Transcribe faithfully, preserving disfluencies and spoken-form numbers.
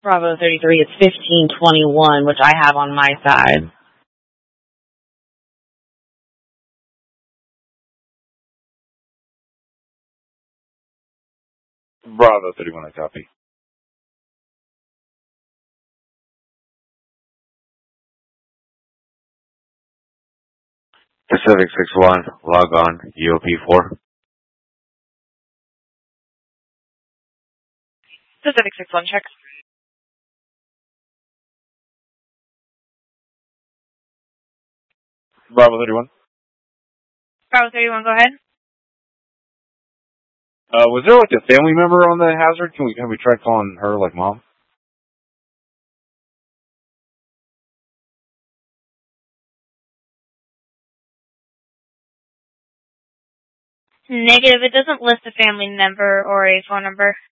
Bravo thirty-three, it's fifteen twenty-one, which I have on my side. Bravo thirty-one, I copy. Pacific six one, log on, U O P four. Pacific six one, check. Bravo thirty-one. Bravo thirty-one, go ahead. Uh, was there like a family member on the hazard? Can we, can we try calling her like mom? Negative, it doesn't list a family member or a phone number.